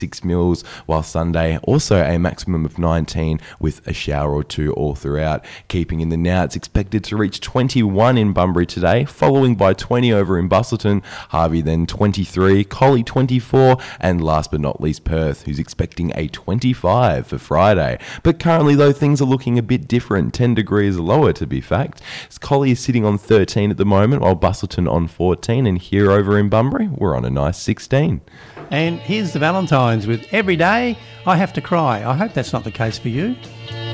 6 mils, while Sunday also a maximum of 19 with a shower or two all throughout. Keeping in the now, it's expected to reach 21 in Bunbury today, following by 20 over in Busselton, Harvey then 23, Collie 24, and last but not least Perth, who's expecting a 25 for Friday. But currently though, things are looking a bit different, 10 degrees lower to be fact. Collie is sitting on 13 at the moment, while Busselton on 14, and here over in Bunbury, we're on a nice 16. And here's the Valentines with Every Day I Have to Cry. I hope that's not the case for you.